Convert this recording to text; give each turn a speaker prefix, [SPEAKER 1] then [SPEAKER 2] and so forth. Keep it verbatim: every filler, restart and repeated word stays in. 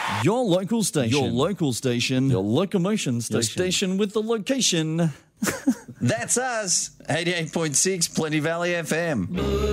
[SPEAKER 1] Your local station. Your local station. Your locomotion station. Your station with the location.
[SPEAKER 2] That's us. eighty-eight point six Plenty Valley F M.